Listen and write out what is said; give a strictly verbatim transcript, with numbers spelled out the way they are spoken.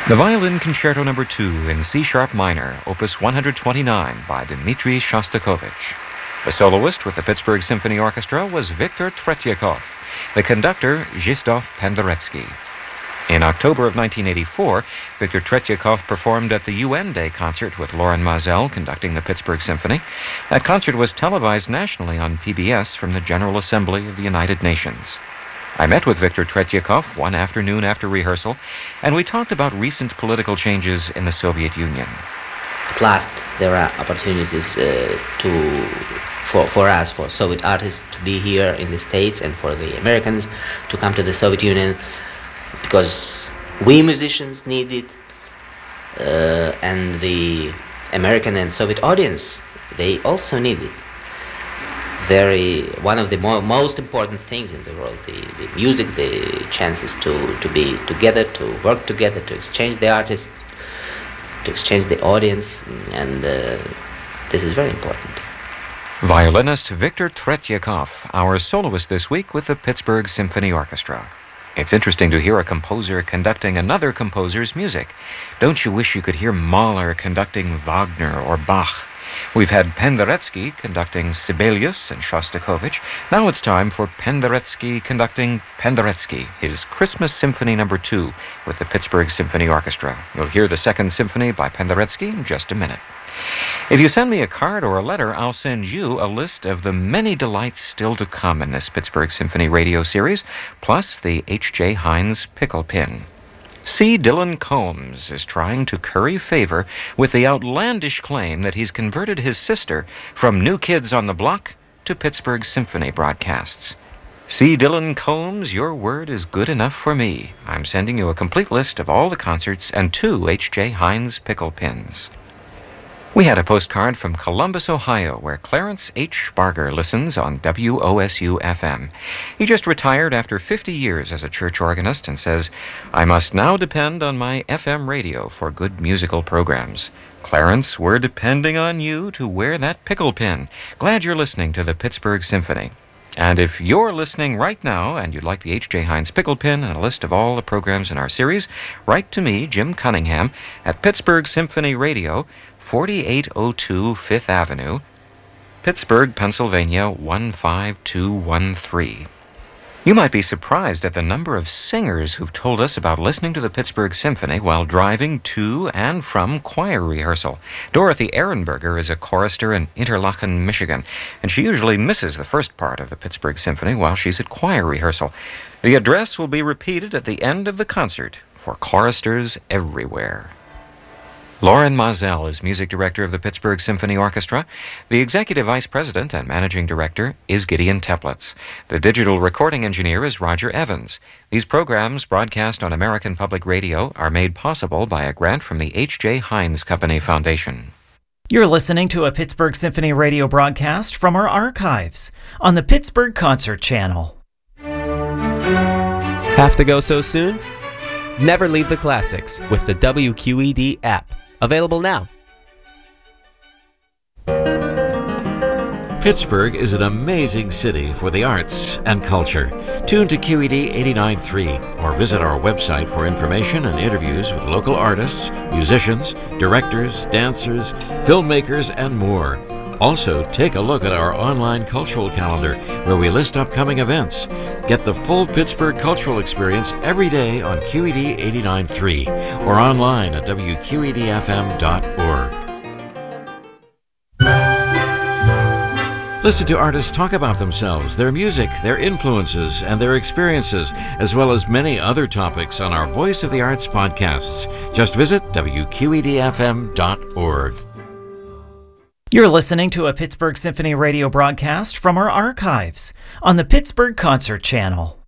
The Violin Concerto Number two in C-sharp minor, Opus one twenty-nine by Dmitri Shostakovich. The soloist with the Pittsburgh Symphony Orchestra was Viktor Tretyakov, the conductor Zhistovy Penderecki. In October of nineteen eighty-four, Viktor Tretyakov performed at the U N Day concert with Loren Maazel conducting the Pittsburgh Symphony. That concert was televised nationally on P B S from the General Assembly of the United Nations. I met with Viktor Tretyakov one afternoon after rehearsal, and we talked about recent political changes in the Soviet Union. At last, there are opportunities uh, to for, for us, for Soviet artists, to be here in the States, and for the Americans to come to the Soviet Union, because we musicians need it, uh, and the American and Soviet audience, they also need it. Very one of the mo- most important things in the world, the, the music, the chances to, to be together, to work together, to exchange the artists, to exchange the audience, and uh, this is very important. Violinist Viktor Tretyakov, our soloist this week with the Pittsburgh Symphony Orchestra. It's interesting to hear a composer conducting another composer's music. Don't you wish you could hear Mahler conducting Wagner or Bach? We've had Penderecki conducting Sibelius and Shostakovich. Now it's time for Penderecki conducting Penderecki, his Christmas Symphony Number two with the Pittsburgh Symphony Orchestra. You'll hear the second symphony by Penderecki in just a minute. If you send me a card or a letter, I'll send you a list of the many delights still to come in this Pittsburgh Symphony radio series, plus the H J Heinz pickle pin. C. Dylan Combs is trying to curry favor with the outlandish claim that he's converted his sister from New Kids on the Block to Pittsburgh Symphony broadcasts. C. Dylan Combs, your word is good enough for me. I'm sending you a complete list of all the concerts and two H J Heinz pickle pins. We had a postcard from Columbus, Ohio, where Clarence H. Sparger listens on W O S U F M. He just retired after fifty years as a church organist and says, I must now depend on my F M radio for good musical programs. Clarence, we're depending on you to wear that pickle pin. Glad you're listening to the Pittsburgh Symphony. And if you're listening right now and you'd like the H J Heinz pickle pin and a list of all the programs in our series, write to me, Jim Cunningham, at Pittsburgh Symphony Radio, forty-eight oh two Fifth Avenue, Pittsburgh, Pennsylvania, one five two one three. You might be surprised at the number of singers who've told us about listening to the Pittsburgh Symphony while driving to and from choir rehearsal. Dorothy Ehrenberger is a chorister in Interlachen, Michigan, and she usually misses the first part of the Pittsburgh Symphony while she's at choir rehearsal. The address will be repeated at the end of the concert for choristers everywhere. Loren Maazel is music director of the Pittsburgh Symphony Orchestra. The executive vice president and managing director is Gideon Teplitz. The digital recording engineer is Roger Evans. These programs, broadcast on American Public Radio, are made possible by a grant from the H J Heinz Company Foundation. You're listening to a Pittsburgh Symphony radio broadcast from our archives on the Pittsburgh Concert Channel. Have to go so soon? Never leave the classics with the W Q E D app. Available now. Pittsburgh is an amazing city for the arts and culture. Tune to Q E D eighty-nine point three or visit our website for information and interviews with local artists, musicians, directors, dancers, filmmakers, and more. Also, take a look at our online cultural calendar where we list upcoming events. Get the full Pittsburgh cultural experience every day on Q E D eighty-nine point three or online at W Q E D F M dot org. Listen to artists talk about themselves, their music, their influences, and their experiences, as well as many other topics on our Voice of the Arts podcasts. Just visit W Q E D F M dot org. You're listening to a Pittsburgh Symphony radio broadcast from our archives on the Pittsburgh Concert Channel.